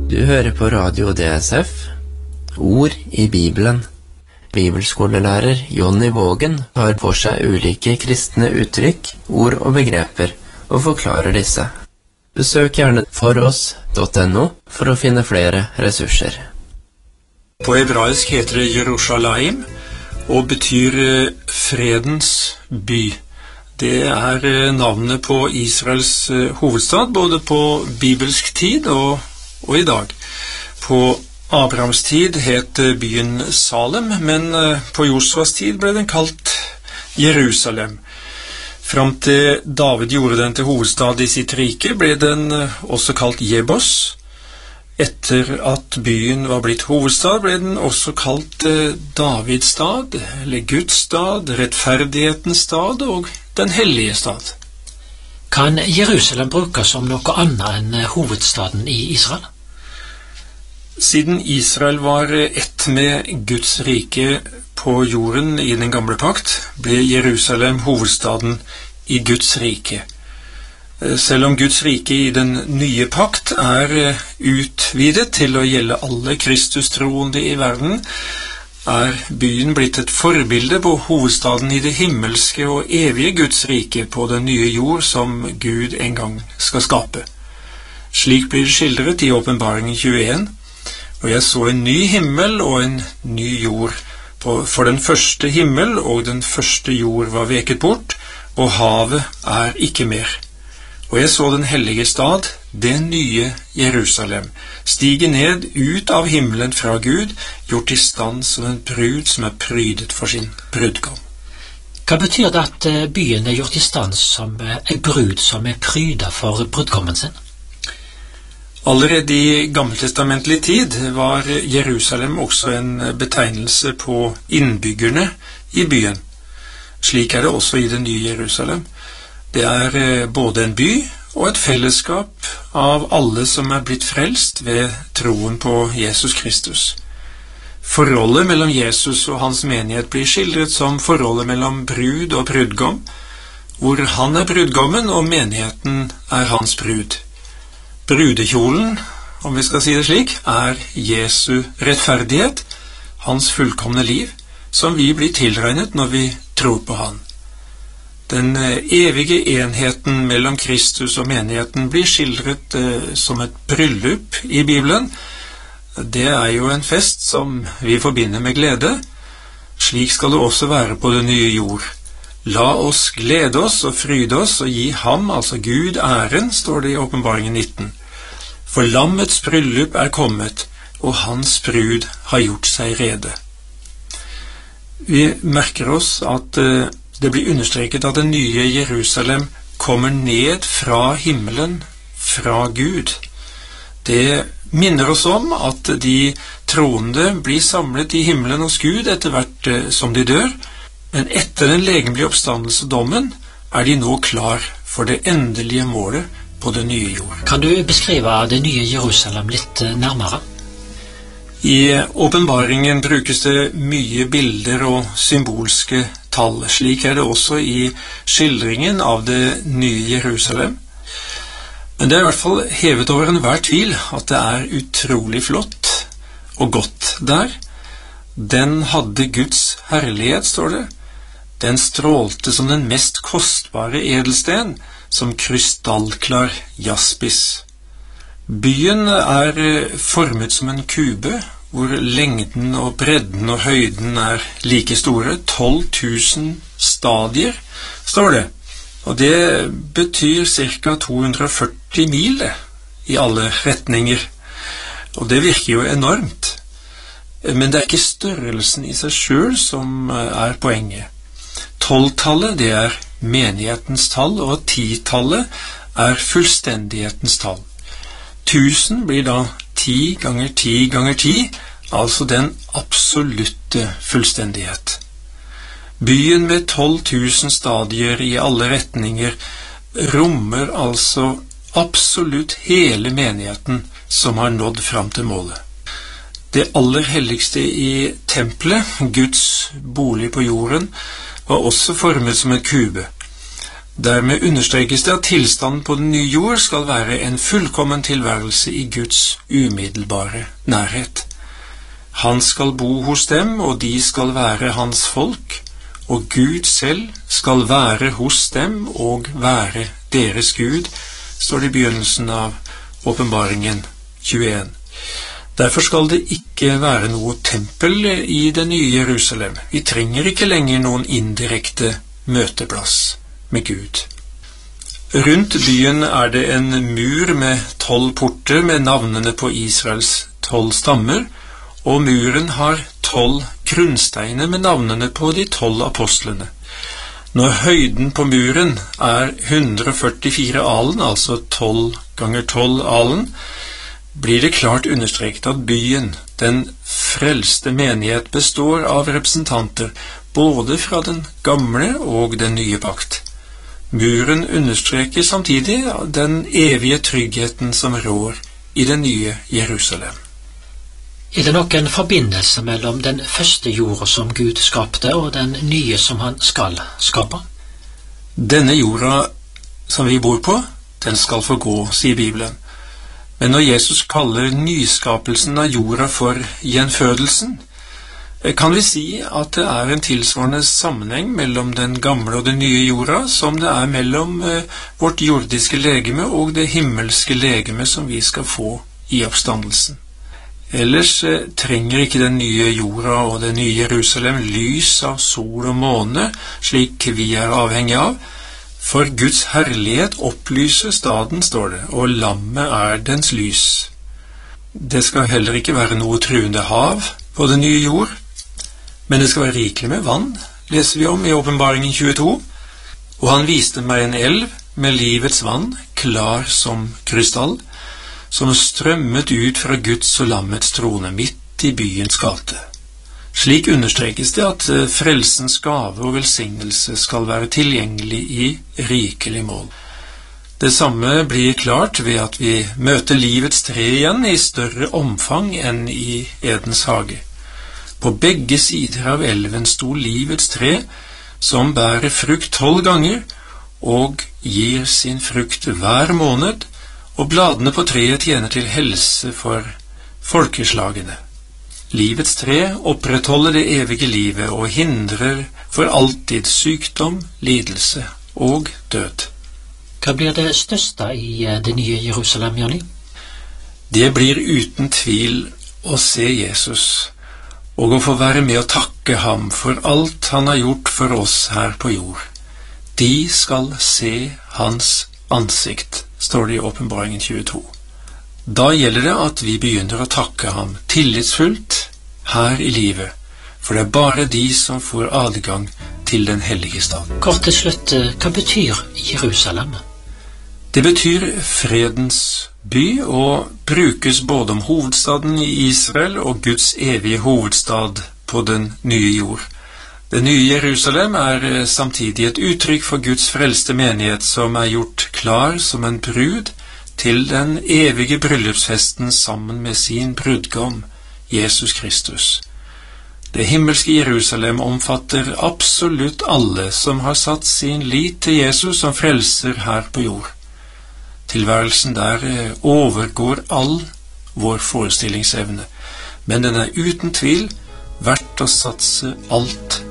Du hører på Radio DSF, Ord i Bibelen. Bibelskolelærer Jonny Vågen tar for seg ulike kristne uttrykk, ord og begreper, og forklarer disse. Besøk gjerne foross.no for å finne flere ressurser. På hebraisk heter det Jerusalem, og betyr fredens by. Det er navnet på Israels hovedstad, både på bibelsk tid og i dag. På Abrahams tid het byen Salem, men på Josvas tid ble den kalt Jerusalem. Fram til David gjorde den til hovedstad i sitt rike, ble den også kalt Jebos. Etter at byen var blitt hovedstad, ble den også kalt Davids stad, eller Guds stad, rettferdighetens stad og den hellige stad. Kan Jerusalem brukes som noe annet enn hovedstaden i Israel? Siden Israel var ett med Guds rike på jorden i den gamle pakt, ble Jerusalem hovedstaden i Guds rike. Selv om Guds rike i den nye pakt er utvidet til å gjelde alle Kristus-troende i verden, er byen blitt et forbilde på hovedstaden i det himmelske og evige Guds rike på den nye jord som Gud en gang skal skape. Slik blir det skildret i Åpenbaringen 21, og jeg så en ny himmel og en ny jord, for den første himmel og den første jord var veket bort, og havet er ikke mer. Og jeg så den hellige stad, det nye Jerusalem, stige ned ut av himmelen fra Gud, gjort i stand som en brud som er prydet for sin brudgom. Hva betyr det at byen er gjort i stand som en brud som er prydet for brudgommen sin? Allerede i gammeltestamentlig tid var Jerusalem også en betegnelse på innbyggerne i byen. Slik er det også i det nye Jerusalem. Det er både en by og et fellesskap av alle som er blitt frelst ved troen på Jesus Kristus. Forholdet mellom Jesus og hans menighet blir skildret som forholdet mellom brud og brudgom, hvor han er brudgommen og menigheten er hans brud. Brudekjolen, om vi skal si det slik, er Jesu rettferdighet, hans fullkomne liv, som vi blir tilregnet når vi tror på han. Den evige enheten mellom Kristus og menigheten blir skildret som et bryllup i Bibelen. Det er jo en fest som vi forbinder med glede. Slik skal det også være på den nye jord. La oss glede oss og fryde oss og gi ham, altså Gud, æren, står det i Åpenbaringen 19. For lammets bryllup er kommet, og hans brud har gjort seg rede. Vi merker oss at det blir understreket at det nye Jerusalem kommer ned fra himmelen, fra Gud. Det minner oss om at de troende blir samlet i himmelen hos Gud etter hvert som de dør, men etter den legemlige oppstandelse og dommen er de nå klar for det endelige målet på det nye jord. Kan du beskrive det nye Jerusalem litt nærmere? I åpenbaringen brukes det mye bilder og symbolske tall. Slik er det også i skildringen av det nye Jerusalem. Men det er i hvert fall hevet over enhver tvil at det er utrolig flott og godt der. Den hadde Guds herlighet, står det. Den strålte som den mest kostbare edelsten, som krystallklar jaspis. Byen er formet som en kube, hvor lengden og bredden og høyden er like store. 12 000 stadier, står det. Og det betyr ca. 240 mil i alle retninger. Og det virker jo enormt. Men det er ikke størrelsen i seg selv som er poenget. 12-tallet, det er menighetens tall, og 10-tallet er fullstendighetens tall. 1000 blir da 10 ganger 10 ganger 10, altså den absolutte fullstendighet. Byen med 12 000 stadier i alle retninger rommer altså absolutt hele menigheten som har nådd fram til målet. Det aller helligste i tempelet, Guds bolig på jorden, var også formet som en kube. Dermed understrekes det at tilstanden på den nye jord skal være en fullkommen tilværelse i Guds umiddelbare nærhet. Han skal bo hos dem, og de skal være hans folk, og Gud selv skal være hos dem og være deres Gud, står det i begynnelsen av Åpenbaringen 21. Derfor skal det ikke være noe tempel i det nye Jerusalem. Vi trenger ikke lenger noen indirekte møteplass med Gud. Rundt byen er det en mur med 12 porter med navnene på Israels 12 stammer, og muren har 12 grunnsteiner med navnene på de 12 apostlene. Når høyden på muren er 144 alen, altså 12 ganger 12 alen, blir det klart understreket at byen, den frelste menighet, består av representanter både fra den gamle og den nye pakt. Muren understreker samtidig den evige tryggheten som rår i det nye Jerusalem. Er det nok en forbindelse mellom den første jorda som Gud skapte, og den nye som han skal skape? Denne jorda som vi bor på, den skal forgå, sier Bibelen. Men når Jesus kaller nyskapelsen av jorda for gjenfødelsen, kan vi si at det er en tilsvarende sammenheng mellom den gamle og den nye jorda, som det er mellom vårt jordiske legeme og det himmelske legeme som vi skal få i oppstandelsen. Ellers trenger ikke den nye jorda og det nye Jerusalem lys av sol og måne, slik vi er avhengig av. For Guds herlighet opplyser staden, står det, og lammet er dens lys. Det skal heller ikke være noe truende hav på den nye jord, men det skal være rikelig med vann, leser vi om i Åpenbaringen 22. Og han viste meg en elv med livets vann, klar som krystall, som strømmet ut fra Guds og lammets trone midt i byens gate. Slik understrekes det at frelsens gave og velsignelse skal være tilgjengelig i rikelig mål. Det samme blir klart ved at vi møter livets tre igjen i større omfang enn i Edens hage. På begge sider av elven sto livets tre, som bærer frukt 12 ganger, og gir sin frukt hver måned, og bladene på treet tjener til helse for folkeslagene. Livets tre opprettholder det evige livet og hindrer for alltid sykdom, lidelse og død. Hva blir det største i det nye Jerusalem, Jonny? Det blir uten tvil å se Jesus, og å få være med å takke ham for alt han har gjort for oss her på jord. De skal se hans ansikt, står det i Åpenbaringen 22. Da gjelder det at vi begynner å takke ham tillitsfullt her i livet, for det er bare de som får adgang til den hellige stad. Kort til slutt, hva betyr Jerusalem? Det betyr fredens by, og brukes både om hovedstaden i Israel og Guds evige hovedstad på den nye jord. Det nye Jerusalem er samtidig et uttrykk for Guds frelste menighet som er gjort klar som en brud til den evige bryllupsfesten sammen med sin brudgom, Jesus Kristus. Det himmelske Jerusalem omfatter absolutt alle som har satt sin lit til Jesus som frelser her på jord. Tilværelsen der overgår all vår forestillingsevne, men den er uten tvil verdt å satse alt